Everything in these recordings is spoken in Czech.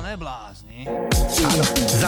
Plné blázni. Ano,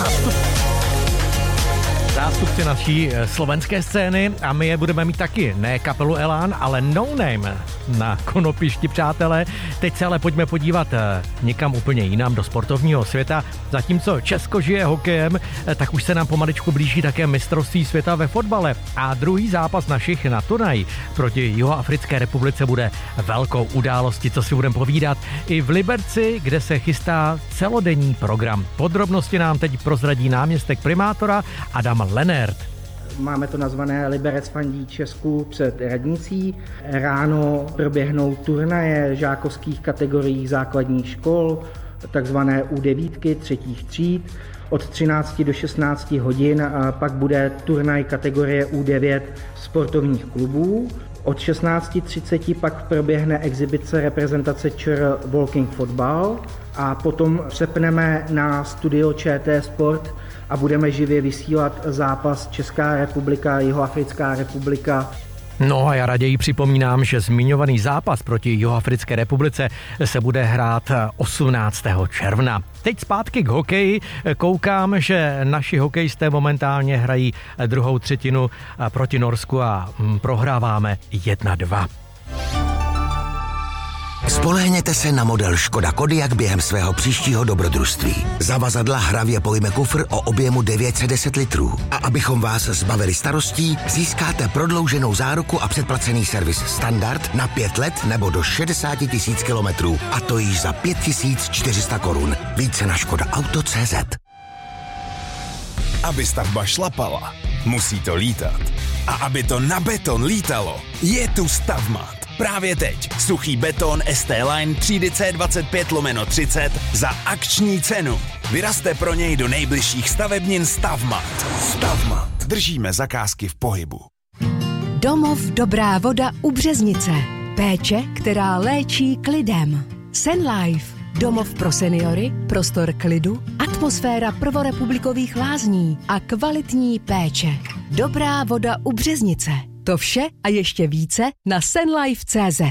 zástupci naší slovenské scény a my je budeme mít taky, ne kapelu Elán, ale No Name na konopišti, přátelé. Teď se ale pojďme podívat někam úplně jinam do sportovního světa. Zatímco Česko žije hokejem, tak už se nám pomaličku blíží také mistrovství světa ve fotbale a druhý zápas našich na turnaji proti Jihoafrické republice bude velkou událostí, co si budeme povídat, i v Liberci, kde se chystá celodenní program. Podrobnosti nám teď prozradí náměstek primátora Adam Lenert. Máme to nazvané Liberec fandí Česku před radnicí. Ráno proběhnou turnaje žákovských kategorií základních škol, takzvané U9 třetích tříd, od 13 do 16 hodin a pak bude turnaj kategorie U9 sportovních klubů. Od 16:30 pak proběhne exibice reprezentace ČR Walking Fotbal a potom přepneme na studio ČT Sport a budeme živě vysílat zápas Česká republika, Jihoafrická republika. No a já raději připomínám, že zmiňovaný zápas proti Jihoafrické republice se bude hrát 18. června. Teď zpátky k hokeji. Koukám, že naši hokejisté momentálně hrají druhou třetinu proti Norsku a prohráváme 1-2. Spolehněte se na model Škoda Kodiaq během svého příštího dobrodružství. Zavazadla hravě pojme kufr o objemu 910 litrů. A abychom vás zbavili starostí, získáte prodlouženou záruku a předplacený servis standard na 5 let nebo do 60 000 kilometrů. A to již za 5 400 korun. Více na škodaauto.cz. Aby stavba šlapala, musí to lítat. A aby to na beton lítalo, je tu Stavmat. Právě teď suchý beton ST Line třídy C25/30 za akční cenu. Vyrazte pro něj do nejbližších stavebnin Stavmat. Stavmat. Držíme zakázky v pohybu. Domov Dobrá voda u Březnice. Péče, která léčí klidem. Senlife. Domov pro seniory, prostor klidu, atmosféra prvorepublikových lázní a kvalitní péče. Dobrá voda u Březnice. To vše a ještě více na senlife.cz.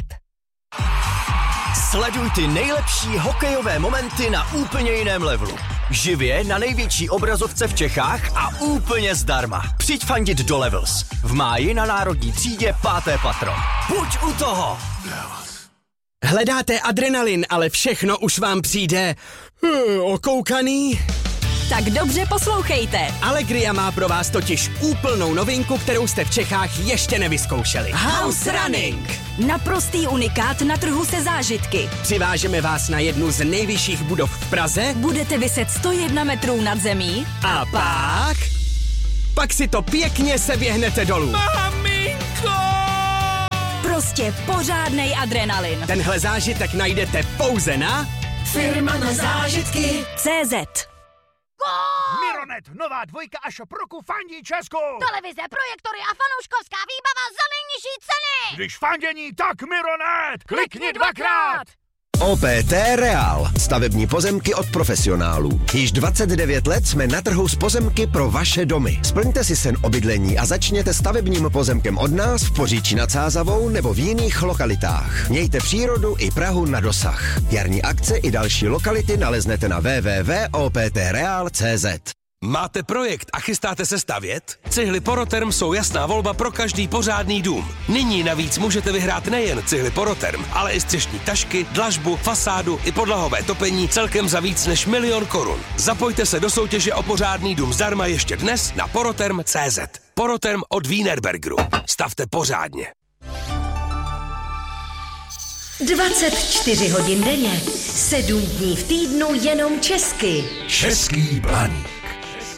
Sleduj ty nejlepší hokejové momenty na úplně jiném levelu. Živě na největší obrazovce v Čechách a úplně zdarma. Přijď fandit do Levels. V máji na Národní třídě 5. patro. Buď u toho! Hledáte adrenalin, ale všechno už vám přijde okoukaný? Tak dobře poslouchejte. Allegria má pro vás totiž úplnou novinku, kterou jste v Čechách ještě nevyzkoušeli. House Running. Naprostý unikát na trhu se zážitky. Přivážeme vás na jednu z nejvyšších budov v Praze. Budete viset 101 metrů nad zemí. A pak si to pěkně seběhnete dolů. Maminko! Prostě pořádnej adrenalin. Tenhle zážitek najdete pouze na Firma na zážitky CZ. Mironet, nová dvojka a shop roku fandí Česku. Televize, projektory a fanouškovská výbava za nejnižší ceny. Když fandění, tak Mironet. Klikni dvakrát. OPT Real. Stavební pozemky od profesionálů. Již 29 let jsme na trhu s pozemky pro vaše domy. Splňte si sen o bydlení a začněte stavebním pozemkem od nás v Poříčí nad Sázavou nebo v jiných lokalitách. Mějte přírodu i Prahu na dosah. Jarní akce i další lokality naleznete na www.optreal.cz. Máte projekt a chystáte se stavět? Cihly Poroterm jsou jasná volba pro každý pořádný dům. Nyní navíc můžete vyhrát nejen cihly Poroterm, ale i střešní tašky, dlažbu, fasádu i podlahové topení celkem za víc než 1 000 000 korun. Zapojte se do soutěže o pořádný dům zdarma ještě dnes na poroterm.cz. Poroterm od Wienerbergeru. Stavte pořádně. 24 hodin denně, 7 dní v týdnu jenom česky. Český Blaník.